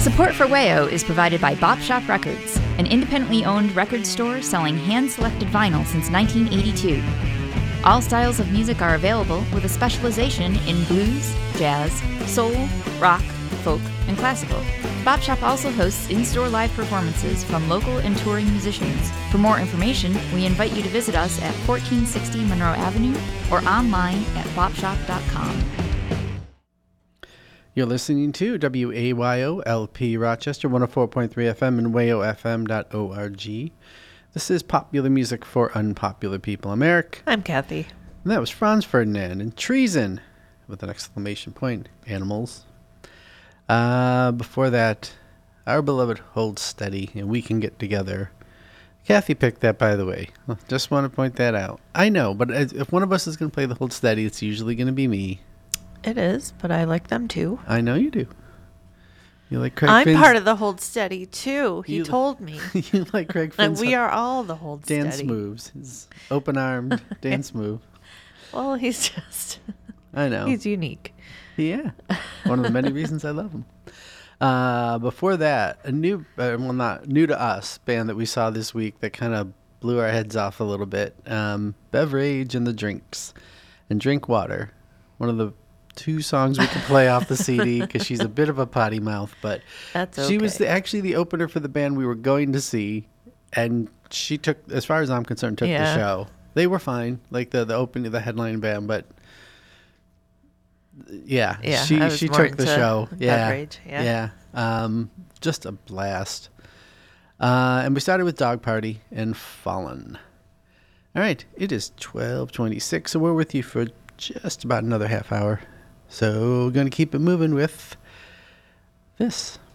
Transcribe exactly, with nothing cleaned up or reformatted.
Support for W A O is provided by Bop Shop Records, an independently owned record store selling hand-selected vinyl since nineteen eighty-two. All styles of music are available with a specialization in blues, jazz, soul, rock, folk, and classical. Bop Shop also hosts in-store live performances from local and touring musicians. For more information, we invite you to visit us at fourteen sixty Monroe Avenue or online at bop shop dot com. You're listening to W A Y O L P Rochester, one oh four point three F M and W A O F M dot org. This is Popular Music for Unpopular People. I'm Eric. I'm Kathy. And that was Franz Ferdinand and Treason with an exclamation point. Animals. Uh, before that, Our Beloved Hold Steady and We Can Get Together. Kathy picked that, by the way. Just want to point that out. I know, but if one of us is going to play the Hold Steady, it's usually going to be me. It is, but I like them too. I know you do. You like Craig I'm Finn's part of the Hold Steady too. He You- told me. You like Craig And Finn's we are all the Hold dance Steady. moves, his open-armed dance move. Well, he's just, I know. he's unique. Yeah, one of the many reasons I love him. Uh, before that, a new, uh, well, not new to us, band that we saw this week that kind of blew our heads off a little bit. Um, Beverage and the Drinks, and Drink Water. One of the two songs we can play off the C D because she's a bit of a potty mouth, but That's okay. she was the, actually the opener for the band we were going to see, and she took, as far as I'm concerned, took Yeah. the show. They were fine, like the the opening, the headline band, but. Yeah, Yeah, she I was she more took the into show. Yeah, Beverage, yeah. yeah. Um, just a blast. Uh, and we started with Dog Party and Fallen. All right, it is twelve twenty-six, so we're with you for just about another half hour. So we're going to keep it moving with this.